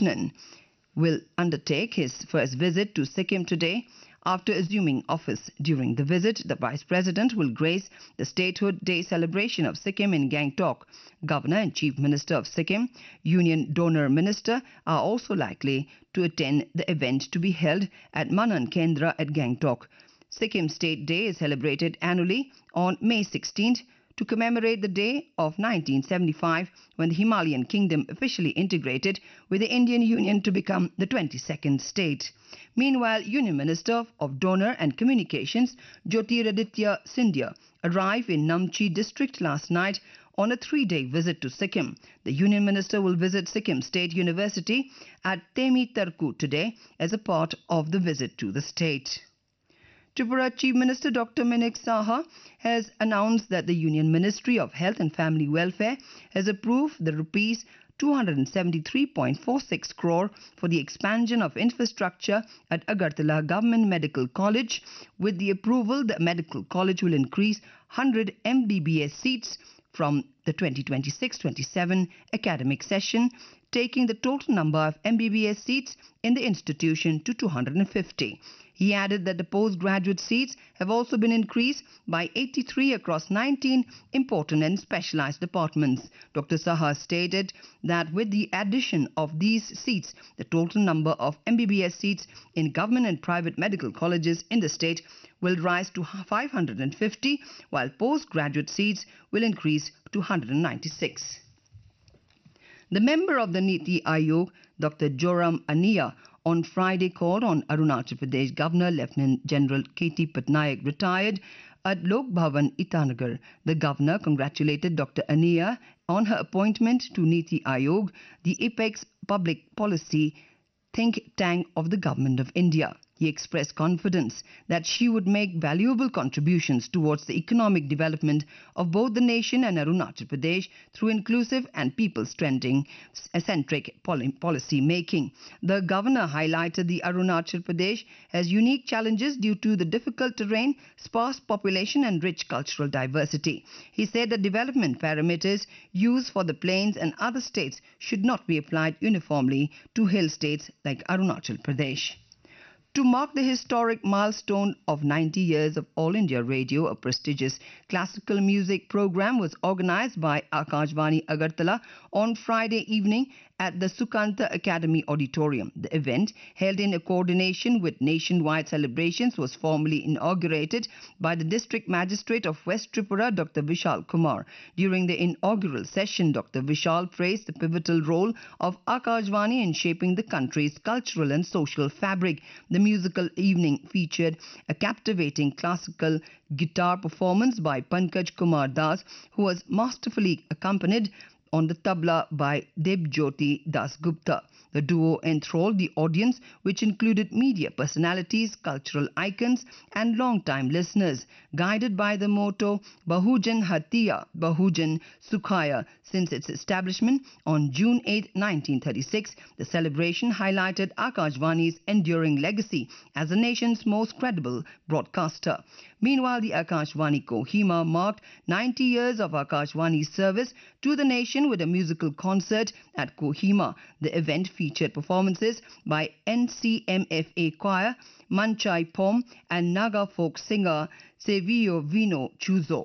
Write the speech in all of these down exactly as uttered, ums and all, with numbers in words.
Rangarakrishnan will undertake his first visit to Sikkim today. After assuming office during the visit, the Vice President will grace the Statehood Day celebration of Sikkim in Gangtok. Governor and Chief Minister of Sikkim, Union Donor Minister, are also likely to attend the event to be held at Manan Kendra at Gangtok. Sikkim State Day is celebrated annually on May sixteenth to commemorate the day of nineteen seventy-five when the Himalayan kingdom officially integrated with the Indian Union to become the twenty-second state. Meanwhile, Union Minister of Donor and Communications Jyotiraditya Scindia arrived in Namchi district last night on a three-day visit to Sikkim. The Union Minister will visit Sikkim State University at Temi Tarku today as a part of the visit to the state. Tripura Chief Minister Doctor Minik Saha has announced that the Union Ministry of Health and Family Welfare has approved the rupees two hundred seventy-three point four six crore for the expansion of infrastructure at Agartala Government Medical College. With the approval, the medical college will increase one hundred M B B S seats from the twenty twenty-six twenty-seven academic session, taking the total number of M B B S seats in the institution to two hundred fifty. He added that the postgraduate seats have also been increased by eighty-three across nineteen important and specialized departments. Doctor Saha stated that with the addition of these seats, the total number of M B B S seats in government and private medical colleges in the state will rise to five hundred fifty, while postgraduate seats will increase to one hundred ninety-six. The member of the Niti Aayog, Doctor Joram Ania, on Friday called on Arunachal Pradesh Governor Lieutenant General K T Patnaik, retired, at Lok Bhavan, Itanagar. The governor congratulated Doctor Ania on her appointment to Niti Aayog, the apex public policy think tank of the Government of India. He expressed confidence that she would make valuable contributions towards the economic development of both the nation and Arunachal Pradesh through inclusive and people-centric policy making. The governor highlighted the Arunachal Pradesh has unique challenges due to the difficult terrain, sparse population and rich cultural diversity. He said that development parameters used for the plains and other states should not be applied uniformly to hill states like Arunachal Pradesh. To mark the historic milestone of ninety years of All India Radio, a prestigious classical music program was organized by Akashvani Agartala on Friday evening at the Sukanta Academy Auditorium. The event, held in coordination with nationwide celebrations, was formally inaugurated by the District Magistrate of West Tripura, Doctor Vishal Kumar. During the inaugural session, Doctor Vishal praised the pivotal role of Akashvani in shaping the country's cultural and social fabric. The musical evening featured a captivating classical guitar performance by Pankaj Kumar Das, who was masterfully accompanied on the tabla by Debjyoti Dasgupta. The duo enthralled the audience, which included media personalities, cultural icons and long-time listeners. Guided by the motto Bahujan Hatiya, Bahujan Sukhaya since its establishment on June eighth, nineteen thirty-six, the celebration highlighted Akashvani's enduring legacy as the nation's most credible broadcaster. Meanwhile, the Akashvani Kohima marked ninety years of Akashvani's service to the nation with a musical concert at Kohima. The event featured performances by N C M F A choir, Manchai Pom and Naga folk singer Sevio Vino Chuzo.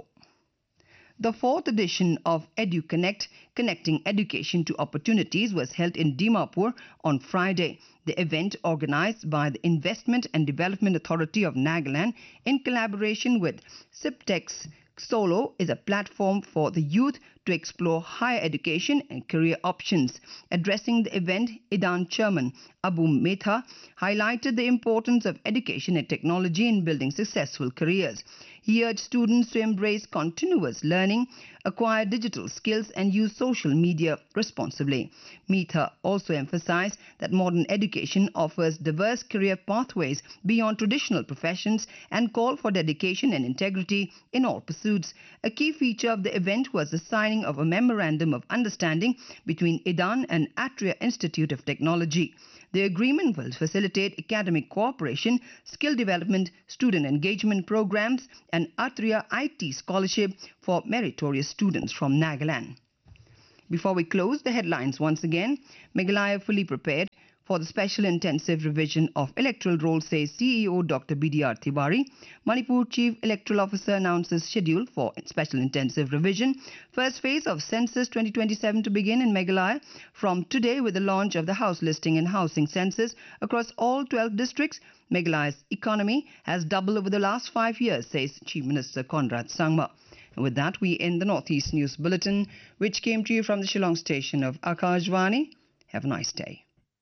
The fourth edition of EduConnect, Connecting Education to Opportunities, was held in Dimapur on Friday. The event, organized by the Investment and Development Authority of Nagaland in collaboration with Ciptex Solo, is a platform for the youth to explore higher education and career options. Addressing the event, IDAN chairman Abu Metha highlighted the importance of education and technology in building successful careers. He urged students to embrace continuous learning, acquire digital skills and use social media responsibly. Metha also emphasized that modern education offers diverse career pathways beyond traditional professions and called for dedication and integrity in all pursuits. A key feature of the event was the signing of a memorandum of understanding between IDAN and Atria Institute of Technology. The agreement will facilitate academic cooperation, skill development, student engagement programs and Atria I T scholarship for meritorious students from Nagaland. Before we close, the headlines once again. Meghalaya fully prepared for the special intensive revision of electoral roll, says C E O Doctor B D R Tiwari. Manipur Chief Electoral Officer announces schedule for special intensive revision. First phase of census twenty twenty-seven to begin in Meghalaya from today with the launch of the house listing and housing census across all twelve districts. Meghalaya's economy has doubled over the last five years, says Chief Minister Conrad Sangma. And with that, we end the Northeast News Bulletin, which came to you from the Shillong station of Akashvani. Have a nice day.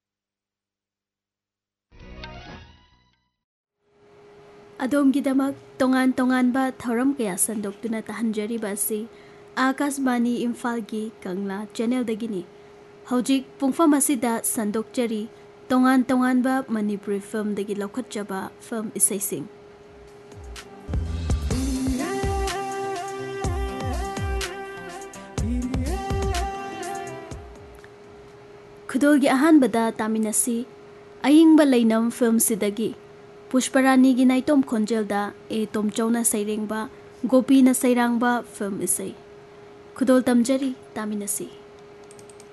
Adom-gidamak tongan-tongan ba tharam kaya sandok-tuna tahanjariba asi Akashvani Imphal-gi Kangla channel dagini. Haujik pungfam asida sandok-jari tongan-tongan ba Manipuri film dagi laukhatjaba film isai-sing. Khudolgi ahanbada taminasi ayingba lainam film sidagi Pushparani gi naitom khonjelda e tomchauna sairengba Gopi na sairangba film isai. Khudol tamjari taminasi.